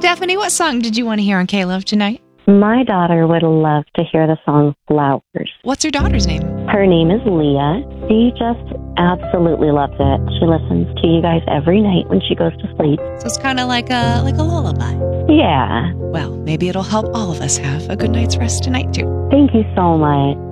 Stephanie, what song did you want to hear on K-Love tonight? My daughter would love to hear the song Flowers. What's her daughter's name? Her name is Leah. She just absolutely loves it. She listens to you guys every night when she goes to sleep. So it's kind of like a lullaby. Yeah. Well, maybe it'll help all of us have a good night's rest tonight, too. Thank you so much.